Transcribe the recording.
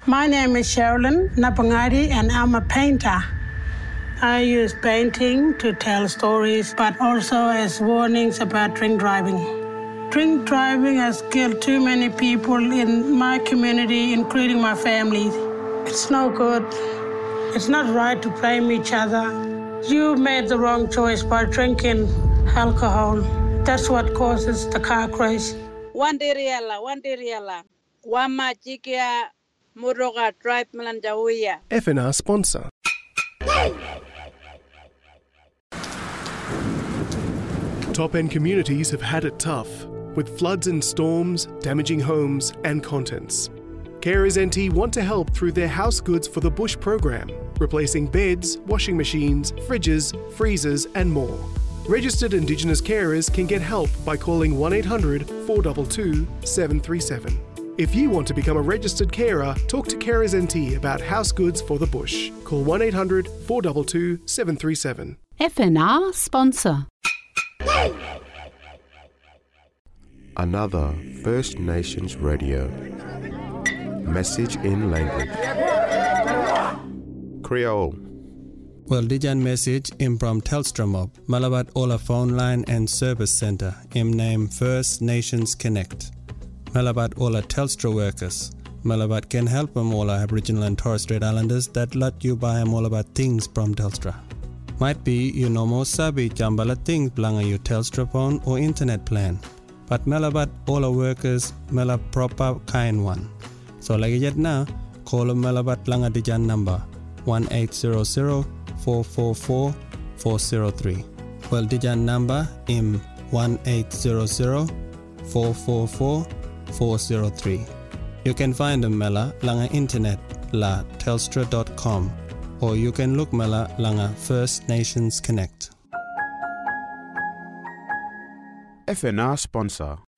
My name is Sherilyn Napangadi and I'm a painter. I use painting to tell stories, but also as warnings about drink driving. Drink driving has killed too many people in my community, including my family. It's no good. It's not right to blame each other. You made the wrong choice by drinking alcohol. That's what causes the car crash. Wandiriala. Wamajikia Muroga Tribe Melanjawia. FNR sponsor. Top-end communities have had it tough, with floods and storms damaging homes and contents. Carers NT want to help through their House Goods for the Bush program, replacing beds, washing machines, fridges, freezers and more. Registered Indigenous carers can get help by calling 1-800-422-737. If you want to become a registered carer, talk to Carers NT about House Goods for the Bush. Call 1-800-422-737. FNR sponsor. Another First Nations radio. Message in language. Creole. Well, dijan message im from Telstra Mob, Malabat Ola phone line and service center, im name First Nations Connect. Malabat Ola Telstra workers. Malabat can help them all Aboriginal and Torres Strait Islanders that let you buy them all about things from Telstra. Might be you no more sabi jambala things belong on your Telstra phone or internet plan. But Malabat Ola workers mela proper kind one. So like it now, call Malabat Langa Dijan number 1-800-444-403. Well, Dijan number im 1-800-444-403. You can find them Mela Langa internet la telstra.com or you can look Mela Langa First Nations Connect. FNR sponsor.